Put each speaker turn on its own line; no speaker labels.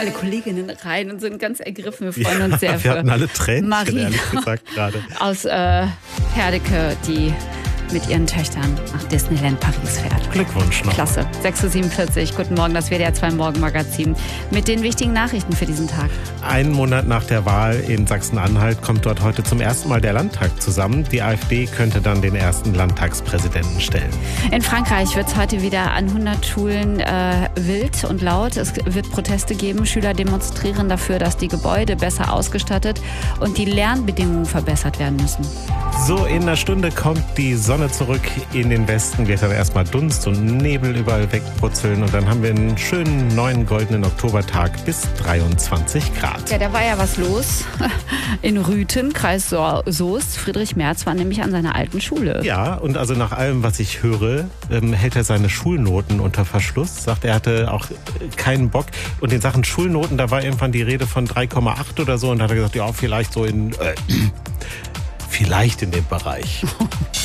alle Kolleginnen rein und sind ganz ergriffen. Wir freuen uns sehr.
Wir hatten alle Tränen, ehrlich gesagt, gerade.
Aus Herdecke, die mit ihren Töchtern nach Disneyland Paris fährt.
Glückwunsch noch.
Klasse. 6.47 Uhr. Guten Morgen, das WDR 2 Morgenmagazin mit den wichtigen Nachrichten für diesen Tag.
Einen Monat nach der Wahl in Sachsen-Anhalt kommt dort heute zum ersten Mal der Landtag zusammen. Die AfD könnte dann den ersten Landtagspräsidenten stellen.
In Frankreich wird es heute wieder an 100 Schulen wild und laut. Es wird Proteste geben. Schüler demonstrieren dafür, dass die Gebäude besser ausgestattet und die Lernbedingungen verbessert werden müssen.
So, in einer Stunde kommt die Sonne zurück in den Westen, wird dann erstmal Dunst und Nebel überall wegbrutzeln und dann haben wir einen schönen neuen goldenen Oktobertag bis 23 Grad.
Ja, da war ja was los in Rüthen, Kreis Soest. Friedrich Merz war nämlich an seiner alten Schule.
Ja, und also nach allem, was ich höre, hält er seine Schulnoten unter Verschluss. Sagt, er hatte auch keinen Bock. Und in Sachen Schulnoten, da war irgendwann die Rede von 3,8 oder so und da hat er gesagt, ja, vielleicht so vielleicht in dem Bereich.